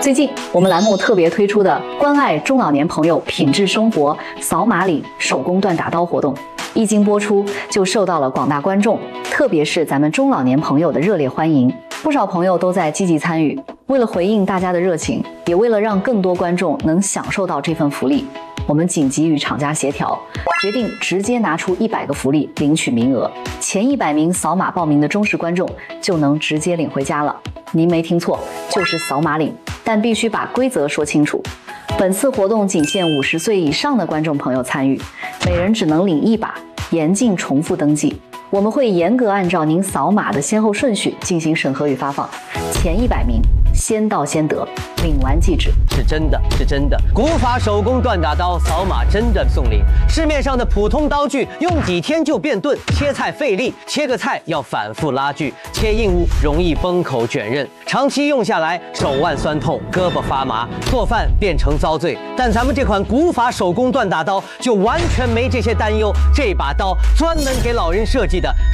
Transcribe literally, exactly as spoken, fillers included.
最近我们栏目特别推出的关爱中老年朋友品质生活扫码领手工锻打刀活动，一经播出就受到了广大观众，特别是咱们中老年朋友的热烈欢迎。不少朋友都在积极参与。为了回应大家的热情，也为了让更多观众能享受到这份福利，我们紧急与厂家协调，决定直接拿出一百个福利领取名额，前一百名扫码报名的忠实观众就能直接领回家了。您没听错，就是扫码领，但必须把规则说清楚。本次活动仅限五十岁以上的观众朋友参与，每人只能领一把，严禁重复登记。我们会严格按照您扫码的先后顺序进行审核与发放，前一百名先到先得，领完即止。 是真的，是真的。古法手工锻打刀，扫码真的送礼。市面上的普通刀具用几天就变钝，切菜费力，切个菜要反复拉锯，切硬物容易崩口卷刃，长期用下来手腕酸痛，胳膊发麻，做饭变成遭罪。但咱们这款古法手工锻打刀就完全没这些担忧，这把刀专门给老人设计的。